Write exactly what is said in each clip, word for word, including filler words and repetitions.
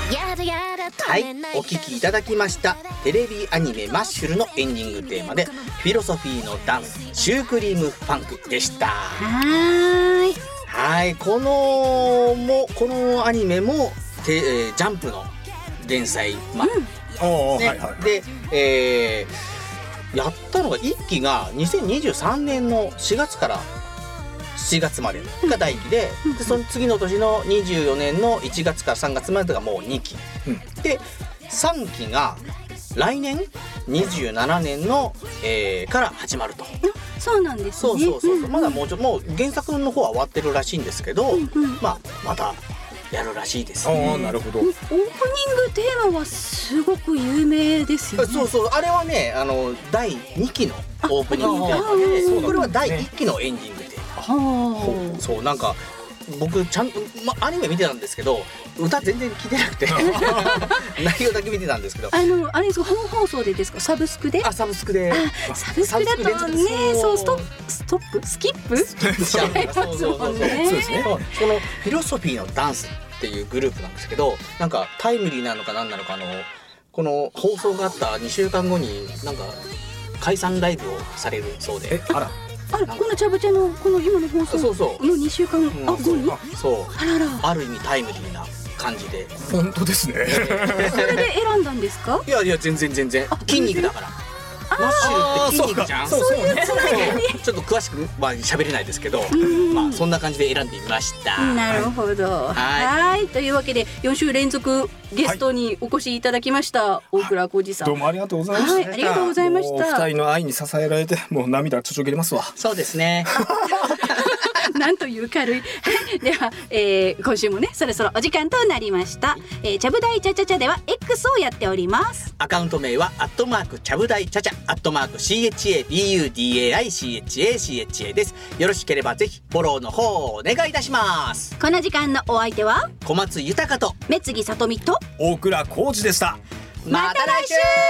はい、お聴きいただきましたテレビアニメマッシュルのエンディングテーマでフィロソフィーのダンスシュークリームファンクでした。 はいはい、このもこのアニメもて、えー、ジャンプの連載、まあうんねはいはい、 で、えー、やったのがいっきがにせんにじゅうさんねんのしがつからしちがつまでがだいいきで、でその次の年のにじゅうよねんのいちがつからさんがつまでがもうにき、うん、でさんきが来年にじゅうななねんの、えー、から始まると。 そうなんですね。 そうそうそう、 うんうん、 まだもうちょもう原作の方は終わってるらしいんですけど、 うんうん、 まあまたやるらしいですね。あ、なるほど。 オープニングテーマはすごく有名ですよね。 そうそう、あれはね、あのだいにきのオープニングテーマで、これはだいいっきのエンディングテーマ。そう、なんか僕ちゃんと、ま、アニメ見てたんですけど歌全然聞いてなくて内容だけ見てたんですけど、 あのあれですか、本放送でですか、サブスクで？ あ、サブスクで。 あ、サブスクだとね、そうストップストップスキップ違いますもんね。 そうですね。そのフィロソフィーのダンスっていうグループなんですけど、なんかタイムリーなのか何なのか、あのこの放送があったにしゅうかんごになんか解散ライブをされるそうで。 え、あら。 あら、このチャブチャのこの今の放送のにしゅうかんごに、 そう、 あらら、 ある意味タイムリーな感じで。 本当ですね。 それで選んだんですか？ いやいや、全然全然筋肉だから。マッシュルって筋肉じゃん。 そうそうね。 ちょっと詳しくは喋れないですけど、まあそんな感じで選んでみました。 なるほど。はい、というわけでよんしゅう連続ゲストにお越しいただきました大倉浩二さん。 どうもありがとうございました。 はい、ありがとうございました。 二人の愛に支えられてもう涙ちょちょぎれますわ。 そうですね。 なんという軽いでは、えー、今週もねそろそろお時間となりました、えー、ちゃぶ台チャチャチャでは X をやっております。 アカウント名はアットマークちゃぶ台チャチャアットマーク シーエイチエービーユーディーエーアイシーエイチエーシーエイチエー です。よろしければぜひフォローの方をお願いいたします。 この時間のお相手は小松豊と目次さとみと大倉浩二でした。 また来週。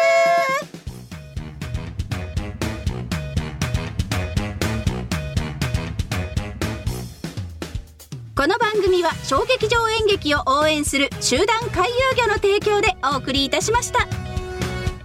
この番組は小劇場演劇を応援する集団回遊魚の提供でお送りいたしました。